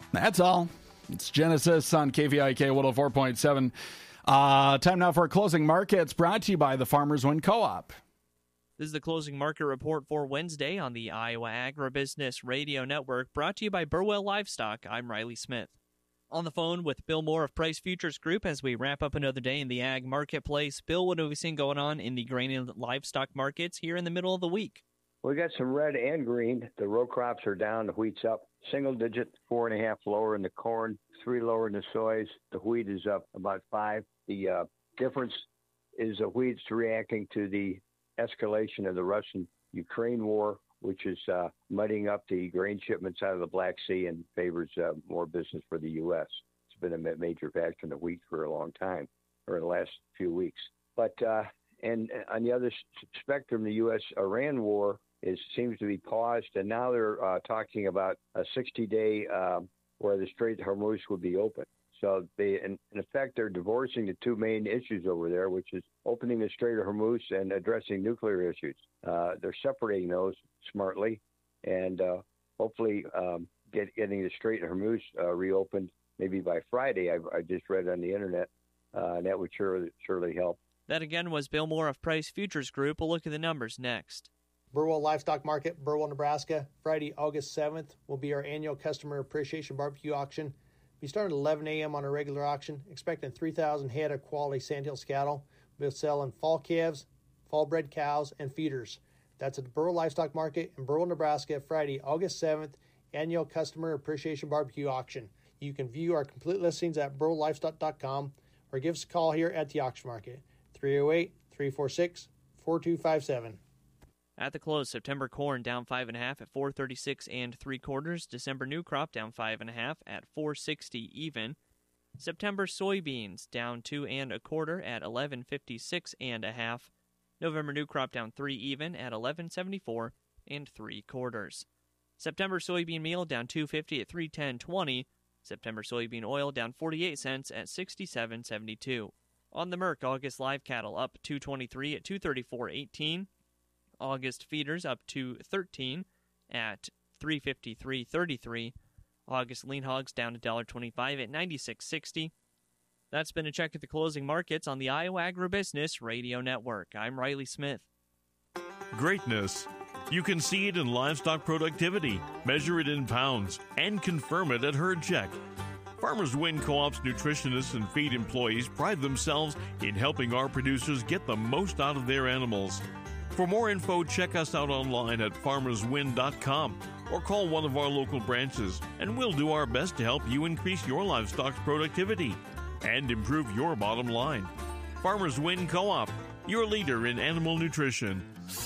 That's all. It's Genesis on KVIK 104.7. Time now for Closing Markets, brought to you by the Farmers Wind Co-op. This is the Closing Market Report for Wednesday on the Iowa Agribusiness Radio Network, brought to you by Burwell Livestock. I'm Riley Smith. On the phone with Bill Moore of Price Futures Group as we wrap up another day in the ag marketplace. Bill, what have we seen going on in the grain and livestock markets here in the middle of the week? We got some red and green. The row crops are down. The wheat's up single digit, 4.5 lower in the corn, 3 lower in the soys. The wheat is up about 5. The difference is the wheat's reacting to the escalation of the Russian-Ukraine war, which is muddying up the grain shipments out of the Black Sea and favors more business for the U.S. It's been a major factor in the wheat for a long time, or the last few weeks. But and on the other spectrum, the U.S.-Iran war seems to be paused, and now they're talking about a 60-day where the Strait of Hormuz would be open. So they, in effect, they're divorcing the two main issues over there, which is opening the Strait of Hormuz and addressing nuclear issues. They're separating those smartly, and hopefully getting the Strait of Hormuz reopened maybe by Friday. I just read on the internet, and that would surely help. That again was Bill Moore of Price Futures Group. We'll look at the numbers next. Burwell Livestock Market, Burwell, Nebraska. Friday, August 7th will be our annual Customer Appreciation Barbecue Auction. We start at 11 a.m. on a regular auction, expecting 3,000 head of quality Sandhills cattle. We'll sell in fall calves, fall bred cows, and feeders. That's at the Burwell Livestock Market in Burwell, Nebraska, Friday, August 7th, annual Customer Appreciation Barbecue Auction. You can view our complete listings at burwelllivestock.com or give us a call here at the auction market, 308-346-4257. At the close, September corn down 5.5 at 436 3/4. December new crop down 5.5 at 460 even. September soybeans down 2 1/4 at 1156.5. November new crop down 3 even at 1174 3/4. September soybean meal down 250 at 310.20. September soybean oil down 48 cents at 67.72. On the Merc, August live cattle up 223 at 234.18. August feeders up to 13 at 353.33. August lean hogs down $1.25 at 96.60. That's been a check at the closing markets on the Iowa Agribusiness Radio Network. I'm Riley Smith. Greatness. You can see it in livestock productivity, measure it in pounds, and confirm it at herd check. Farmers Wind Co-op's nutritionists and feed employees pride themselves in helping our producers get the most out of their animals. For more info, check us out online at farmerswind.com or call one of our local branches, and we'll do our best to help you increase your livestock's productivity and improve your bottom line. Farmers Wind Co-op, your leader in animal nutrition.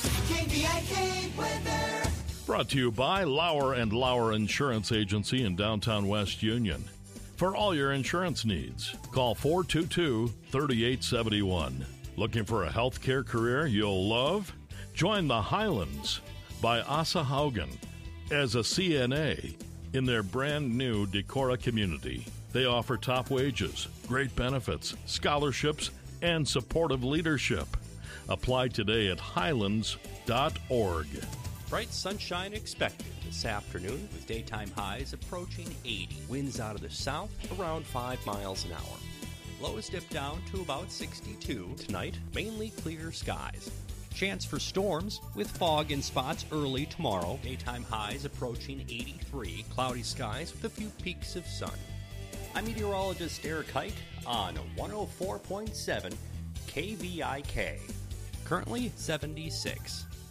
KVIK weather. Brought to you by Lauer & Lauer Insurance Agency in downtown West Union. For all your insurance needs, call 422-3871. Looking for a healthcare career you'll love? Join the Highlands by Asa Haugen as a CNA in their brand new Decorah community. They offer top wages, great benefits, scholarships, and supportive leadership. Apply today at highlands.org. Bright sunshine expected this afternoon with daytime highs approaching 80. Winds out of the south around 5 miles an hour. Lows dip down to about 62. Tonight, mainly clear skies. Chance for storms with fog in spots early tomorrow. Daytime highs approaching 83. Cloudy skies with a few peaks of sun. I'm meteorologist Eric Hite on 104.7 KVIK. Currently 76.